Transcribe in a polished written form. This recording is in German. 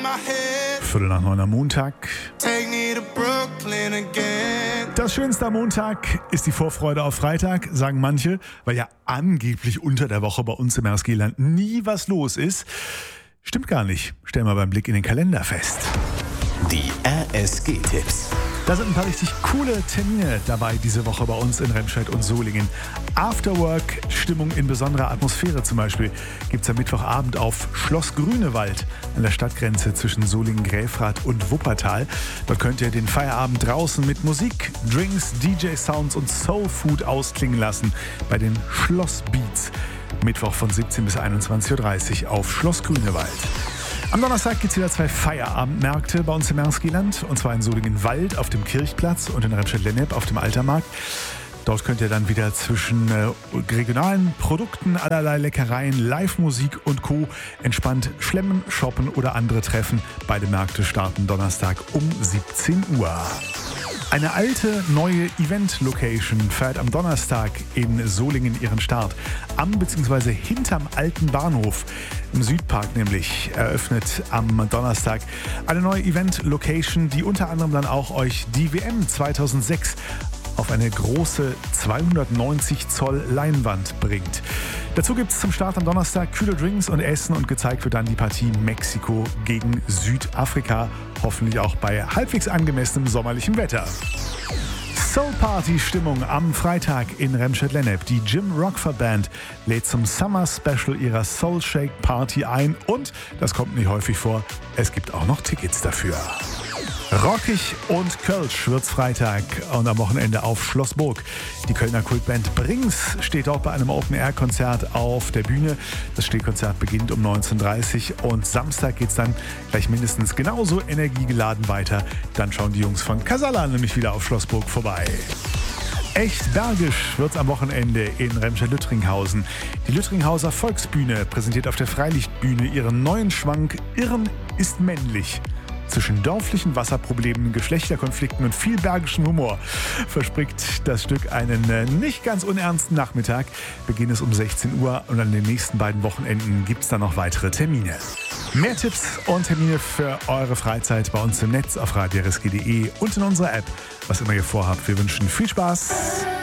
8:45 am Montag. Das Schönste am Montag ist die Vorfreude auf Freitag, sagen manche, weil ja angeblich unter der Woche bei uns im RSG-Land nie was los ist. Stimmt gar nicht, stellen wir beim Blick in den Kalender fest. Die RSG-Tipps. Da sind ein paar richtig coole Termine dabei diese Woche bei uns in Remscheid und Solingen. Afterwork-Stimmung in besonderer Atmosphäre zum Beispiel gibt es am Mittwochabend auf Schloss Grünewald an der Stadtgrenze zwischen Solingen-Gräfrath und Wuppertal. Dort könnt ihr den Feierabend draußen mit Musik, Drinks, DJ-Sounds und Soul-Food ausklingen lassen bei den Schlossbeats. Mittwoch von 17 bis 21:30 Uhr auf Schloss Grünewald. Am Donnerstag gibt es wieder 2 Feierabendmärkte bei uns im RSG-Land, und zwar in Solingen-Wald auf dem Kirchplatz und in Remscheid-Lennep auf dem Altermarkt. Dort könnt ihr dann wieder zwischen regionalen Produkten, allerlei Leckereien, Live-Musik und Co. entspannt schlemmen, shoppen oder andere treffen. Beide Märkte starten Donnerstag um 17 Uhr. Eine alte, neue Event-Location feiert am Donnerstag in Solingen ihren Start. Am bzw. hinterm alten Bahnhof im Südpark nämlich eröffnet am Donnerstag eine neue Event-Location, die unter anderem dann auch euch die WM 2006 auf eine große 290 Zoll Leinwand bringt. Dazu gibt es zum Start am Donnerstag kühle Drinks und Essen, und gezeigt wird dann die Partie Mexiko gegen Südafrika, hoffentlich auch bei halbwegs angemessenem sommerlichem Wetter. Soul-Party-Stimmung am Freitag in Remscheid-Lennep. Die Jim Rockford Band lädt zum Summer Special ihrer Soul Shake Party ein, und, das kommt nicht häufig vor, es gibt auch noch Tickets dafür. Rockig und Kölsch wird's Freitag und am Wochenende auf Schlossburg. Die Kölner Kultband Brings steht auch bei einem Open-Air-Konzert auf der Bühne. Das Stehkonzert beginnt um 19:30 Uhr und Samstag geht's dann gleich mindestens genauso energiegeladen weiter. Dann schauen die Jungs von Casala nämlich wieder auf Schlossburg vorbei. Echt bergisch wird's am Wochenende in Remscheid-Lüttringhausen. Die Lüttringhauser Volksbühne präsentiert auf der Freilichtbühne ihren neuen Schwank Irren ist männlich. Zwischen dörflichen Wasserproblemen, Geschlechterkonflikten und viel bergischem Humor verspricht das Stück einen nicht ganz unernsten Nachmittag. Beginn ist um 16 Uhr und an den nächsten beiden Wochenenden gibt es dann noch weitere Termine. Mehr Tipps und Termine für eure Freizeit bei uns im Netz auf radio-rsg.de und in unserer App. Was immer ihr vorhabt, wir wünschen viel Spaß.